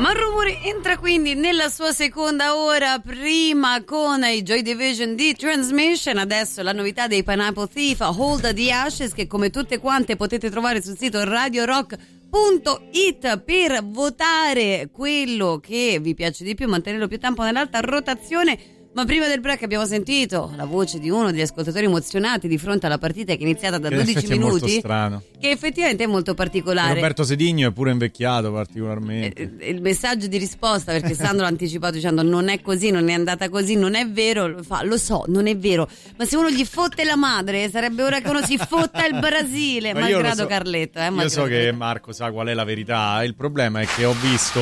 Rumori entra quindi nella sua seconda ora, prima con i Joy Division di Transmission, adesso la novità dei Pineapple Thief, Hold the Ashes, che come tutte quante potete trovare sul sito radiorock.it per votare quello che vi piace di più, mantenerlo più tempo nell'alta rotazione. Ma prima del break abbiamo sentito la voce di uno degli ascoltatori emozionati di fronte alla partita che è iniziata da 12 minuti. È molto strano. Che effettivamente è molto particolare. Roberto Sedigno è pure invecchiato particolarmente. Il messaggio di risposta, perché Sandro ha anticipato dicendo non è così, non è andata così, non è vero, lo so, non è vero. Ma se uno gli fotte la madre, sarebbe ora che uno si fotta il Brasile, malgrado so, Carletto. Io so che Marco sa qual è la verità, il problema è che ho visto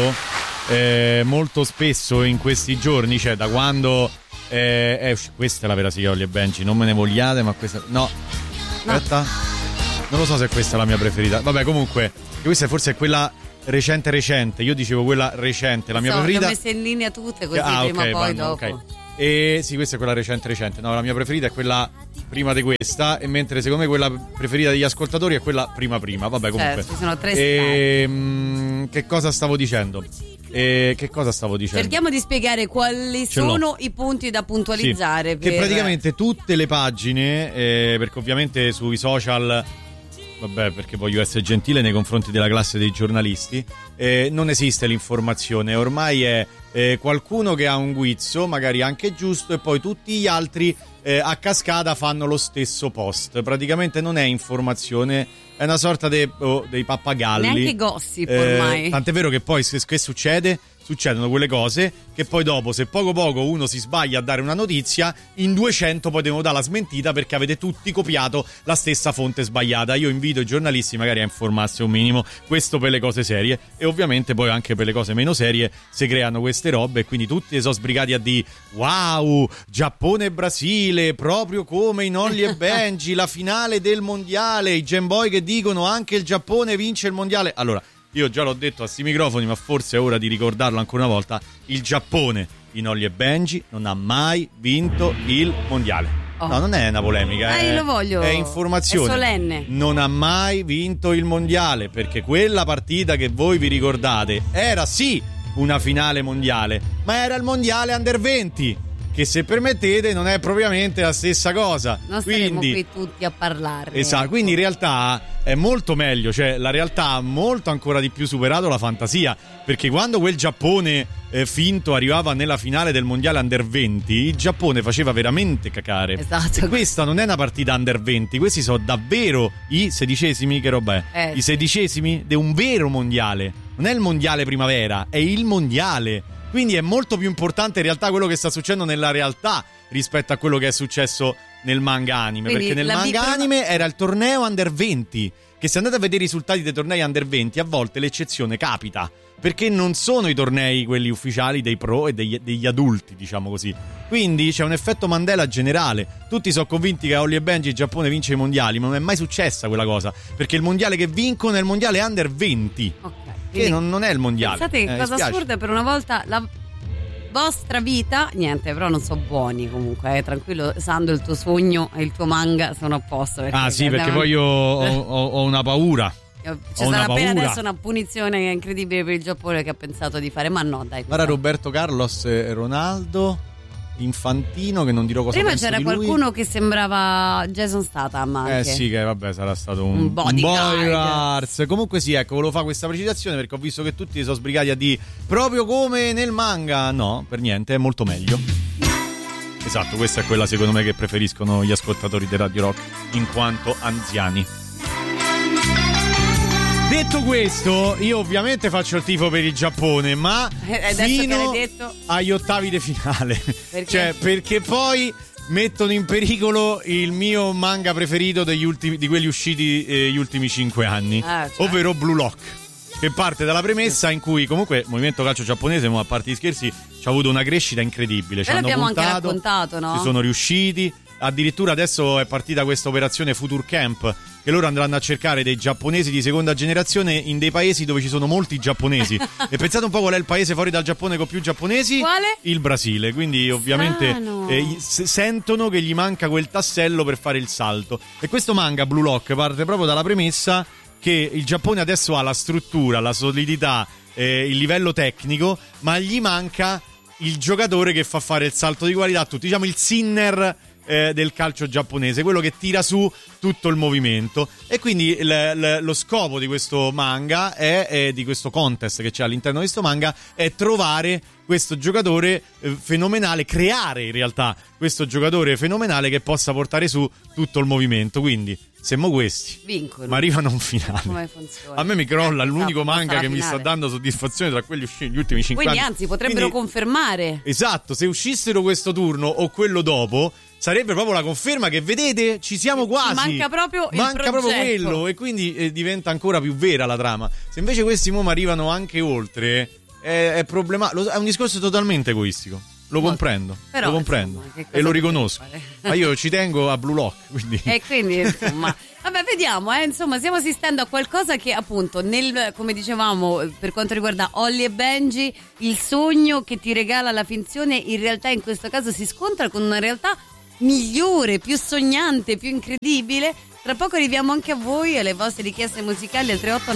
molto spesso in questi giorni, cioè da quando... questa è la vera sigla Holly e Benji, non me ne vogliate, ma questa no. Aspetta, non lo so se questa è la mia preferita. Vabbè, comunque questa forse è quella recente. Io dicevo quella recente, la mia preferita. Le ho messe in linea tutte così, prima poi dopo. Okay. E sì, questa è quella recente. No, la mia preferita è quella prima di questa, e mentre secondo me quella preferita degli ascoltatori è quella prima. Vabbè, comunque. Ci sono tre stati. Che cosa stavo dicendo? Cerchiamo di spiegare quali sono i punti da puntualizzare. Sì, che praticamente tutte le pagine, perché ovviamente sui social, vabbè, perché voglio essere gentile nei confronti della classe dei giornalisti, non esiste l'informazione, ormai è qualcuno che ha un guizzo, magari anche giusto, e poi tutti gli altri a cascata fanno lo stesso post. Praticamente non è informazione, è una sorta dei pappagalli. Neanche gossip ormai. Tant'è vero che poi che succede? Succedono quelle cose che poi dopo, se poco uno si sbaglia a dare una notizia, in 200 poi devono dare la smentita perché avete tutti copiato la stessa fonte sbagliata. Io invito i giornalisti magari a informarsi un minimo, questo per le cose serie, e ovviamente poi anche per le cose meno serie si creano queste robe, e quindi tutti sono sbrigati a dire wow, Giappone e Brasile, proprio come in Holly e Benji, la finale del mondiale, i Gemboy che dicono anche il Giappone vince il mondiale. Allora, io già l'ho detto a sti microfoni, ma forse è ora di ricordarlo ancora una volta: il Giappone in Holly e Benji non ha mai vinto il mondiale. No, non è una polemica, io lo voglio. È informazione. È solenne. Non ha mai vinto il mondiale, perché quella partita che voi vi ricordate era sì una finale mondiale, ma era il mondiale under 20, che se permettete non è propriamente la stessa cosa. Non saremo qui tutti a parlarne. Esatto, quindi in realtà è molto meglio, cioè la realtà ha molto ancora di più superato la fantasia, perché quando quel Giappone finto arrivava nella finale del mondiale under 20, il Giappone faceva veramente cacare. Esatto. E questa non è una partita under 20, questi sono davvero i sedicesimi, che roba è? I sedicesimi di un vero mondiale. Non è il mondiale primavera, è il mondiale. Quindi è molto più importante in realtà quello che sta succedendo nella realtà rispetto a quello che è successo nel manga anime. Quindi perché nel manga anime era il torneo under 20, che se andate a vedere i risultati dei tornei under 20 a volte l'eccezione capita, perché non sono i tornei quelli ufficiali dei pro e degli adulti, diciamo così. Quindi c'è un effetto Mandela generale. Tutti sono convinti che a Holly e Benji il Giappone vince i mondiali, ma non è mai successa quella cosa, perché il mondiale che vincono è il mondiale under 20. Ok. Che non è il mondiale. Pensate che cosa assurda, per una volta la vostra vita, niente, però non so buoni comunque, tranquillo Sandro, il tuo sogno e il tuo manga sono a posto. Sì, perché poi io ho una paura. Ci sarà appena adesso una punizione incredibile per il Giappone che ha pensato di fare, ma no, dai. Guarda Roberto Carlos e Ronaldo, Infantino, che non dirò cosa prima penso c'era di lui. Qualcuno che sembrava Jason Statham anche. Sì, che vabbè, sarà stato un bodyguard. Comunque sì, ecco, volevo fare questa precisazione perché ho visto che tutti sono sbrigati a dire proprio come nel manga. No, per niente, è molto meglio. Esatto, questa è quella secondo me che preferiscono gli ascoltatori di Radio Rock in quanto anziani. Detto questo, io ovviamente faccio il tifo per il Giappone, ma fino agli ottavi di finale. Perché? Cioè, perché poi mettono in pericolo il mio manga preferito di quelli usciti gli ultimi 5 anni, ovvero Blue Lock, che parte dalla premessa in cui comunque il movimento calcio giapponese, ma a parte gli scherzi, ci ha avuto una crescita incredibile. Ci l'abbiamo anche raccontato, no? Ci sono riusciti. Addirittura adesso è partita questa operazione Future Camp, che loro andranno a cercare dei giapponesi di seconda generazione in dei paesi dove ci sono molti giapponesi. E pensate un po' qual è il paese fuori dal Giappone con più giapponesi? Quale? Il Brasile. Quindi ovviamente sentono che gli manca quel tassello per fare il salto. E questo manga Blue Lock parte proprio dalla premessa che il Giappone adesso ha la struttura, la solidità, il livello tecnico, ma gli manca il giocatore che fa fare il salto di qualità a tutti, diciamo il Sinner del calcio giapponese, quello che tira su tutto il movimento. E quindi lo scopo di questo manga di questo contest che c'è all'interno di questo manga è trovare questo giocatore fenomenale, creare in realtà questo giocatore fenomenale che possa portare su tutto il movimento. Quindi siamo questi vincono, ma arrivano a un finale. Come funziona? A me mi crolla l'unico basta manga la che mi finale. sta dando soddisfazione tra quelli usciti negli ultimi 5 Quindi anni. anzi potrebbero confermare. Esatto, se uscissero questo turno o quello dopo sarebbe proprio la conferma che vedete ci siamo quasi. Manca proprio il Manca proprio progetto. quello, e quindi diventa ancora più vera la trama. Se invece questi mo' arrivano anche oltre, è problematico. È un discorso totalmente egoistico. Lo comprendo, Però, lo comprendo, insomma, che cosa e lo riconosco. fare? Ma io ci tengo a Blue Lock, quindi. E quindi insomma, vabbè, vediamo, insomma, stiamo assistendo a qualcosa che appunto come dicevamo per quanto riguarda Holly e Benji, il sogno che ti regala la finzione in realtà in questo caso si scontra con una realtà migliore, più sognante, più incredibile. Tra poco arriviamo anche a voi, alle vostre richieste musicali al 38